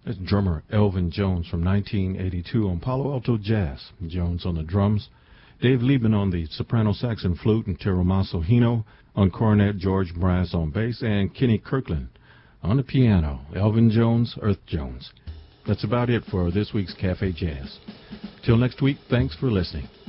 That's drummer Elvin Jones from 1982 on Palo Alto Jazz. Jones on the drums, Dave Lieben on the soprano sax and flute, and Teromaso Hino on cornet, George Brass on bass, and Kenny Kirkland on the piano. Elvin Jones, Earth Jones. That's about it for this week's Cafe Jazz. Till next week, thanks for listening.